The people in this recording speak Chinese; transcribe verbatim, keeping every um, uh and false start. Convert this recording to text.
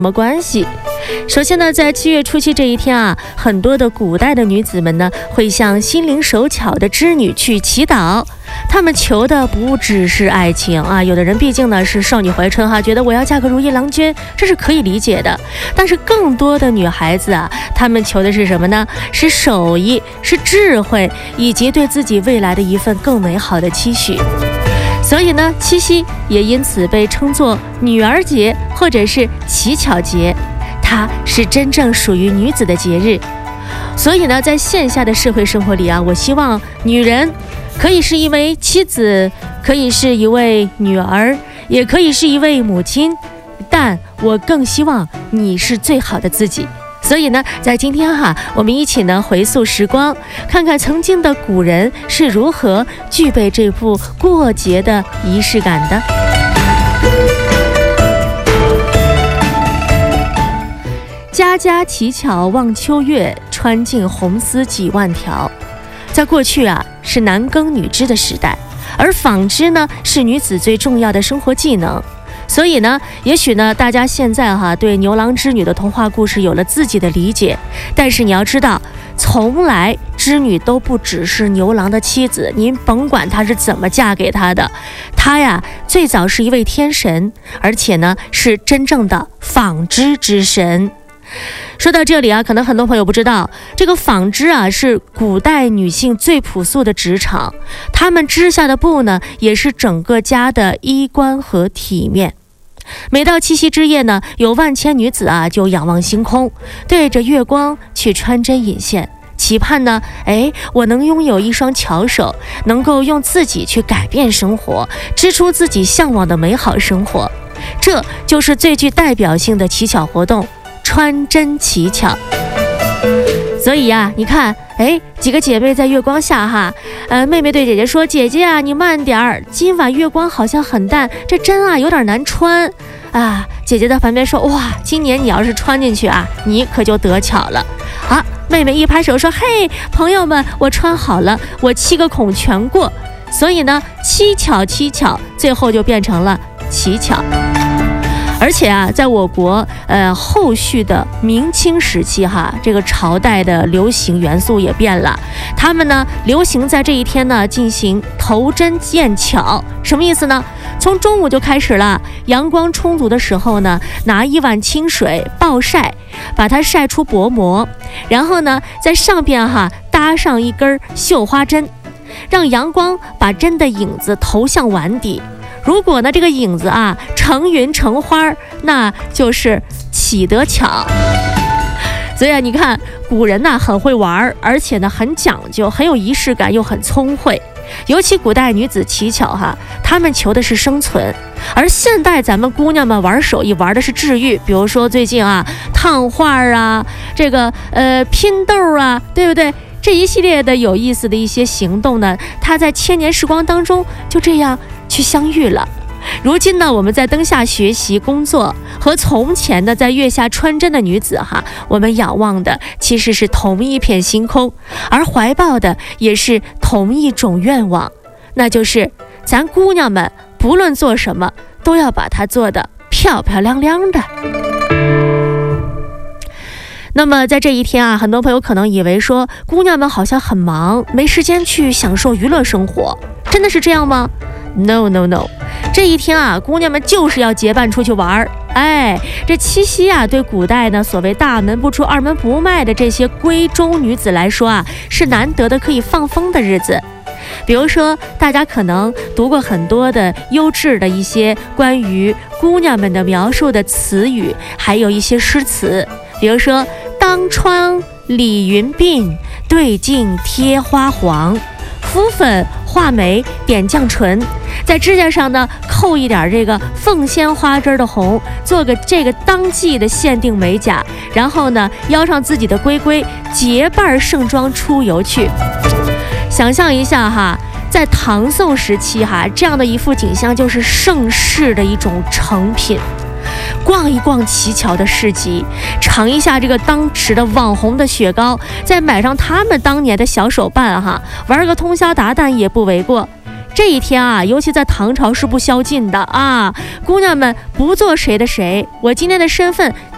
什么关系？首先呢，在七月初七这一天啊，很多的古代的女子们呢，会向心灵手巧的织女去祈祷。她们求的不只是爱情啊，有的人毕竟呢是少女怀春哈，觉得我要嫁个如意郎君，这是可以理解的。但是更多的女孩子啊，她们求的是什么呢？是手艺，是智慧，以及对自己未来的一份更美好的期许。所以呢，七夕也因此被称作女儿节或者是乞巧节，它是真正属于女子的节日。所以呢，在线下的社会生活里啊，我希望女人可以是一位妻子，可以是一位女儿，也可以是一位母亲，但我更希望你是最好的自己。所以呢，在今天哈，我们一起呢回溯时光，看看曾经的古人是如何具备这副过节的仪式感的。家家乞巧望秋月，穿尽红丝几万条。在过去啊，是男耕女织的时代，而纺织呢是女子最重要的生活技能。所以呢，也许呢，大家现在哈对牛郎织女的童话故事有了自己的理解，但是你要知道，从来织女都不只是牛郎的妻子，您甭管她是怎么嫁给他的，她呀最早是一位天神，而且呢是真正的纺织之神。说到这里啊，可能很多朋友不知道，这个纺织啊是古代女性最朴素的职场，她们织下的布呢，也是整个家的衣冠和体面。每到七夕之夜呢，有万千女子啊就仰望星空，对着月光去穿针引线，期盼呢，哎，我能拥有一双巧手，能够用自己去改变生活，织出自己向往的美好生活。这就是最具代表性的乞巧活动，穿针乞巧。所以呀、啊，你看，哎，几个姐妹在月光下哈，呃，妹妹对姐姐说：“姐姐啊，你慢点儿，今晚月光好像很淡，这针啊有点难穿啊。”姐姐在旁边说：“哇，今年你要是穿进去啊，你可就得巧了。”啊，妹妹一拍手说：“嘿，朋友们，我穿好了，我七个孔全过。”所以呢，七巧七巧，最后就变成了乞巧。而且啊，在我国呃后续的明清时期哈，这个朝代的流行元素也变了，他们呢流行在这一天呢进行投针验巧。什么意思呢？从中午就开始了，阳光充足的时候呢，拿一碗清水暴晒，把它晒出薄膜，然后呢在上边哈搭上一根绣花针，让阳光把针的影子投向碗底。如果呢这个影子啊成云成花，那就是乞得巧。所以啊，你看古人呢很会玩，而且呢很讲究，很有仪式感，又很聪慧。尤其古代女子乞巧哈，她们求的是生存，而现代咱们姑娘们玩手艺玩的是治愈。比如说最近啊烫画啊，这个呃拼豆啊，对不对？这一系列的有意思的一些行动呢，它在千年时光当中就这样去相遇了。如今呢，我们在灯下学习工作，和从前的在月下穿针的女子哈，我们仰望的其实是同一片星空，而怀抱的也是同一种愿望，那就是咱姑娘们不论做什么，都要把它做得漂漂亮亮的。那么在这一天啊，很多朋友可能以为说姑娘们好像很忙，没时间去享受娱乐生活，真的是这样吗？ No No No， 这一天啊，姑娘们就是要结伴出去玩。哎，这七夕啊，对古代呢所谓大门不出二门不迈的这些闺中女子来说啊，是难得的可以放风的日子。比如说大家可能读过很多的优质的一些关于姑娘们的描述的词语，还有一些诗词，比如说当窗理云鬓，对镜贴花黄，敷粉画眉点绛唇，在指甲上呢扣一点这个凤仙花枝的红，做个这个当季的限定美甲，然后呢邀上自己的龟龟，结伴盛装出游去。想象一下哈，在唐宋时期哈，这样的一幅景象就是盛世的一种成品。逛一逛乞巧的市集，尝一下这个当时的网红的雪糕，再买上他们当年的小手办哈，玩个通宵达旦也不为过。这一天啊，尤其在唐朝是不宵禁的啊，姑娘们不做谁的谁，我今天的身份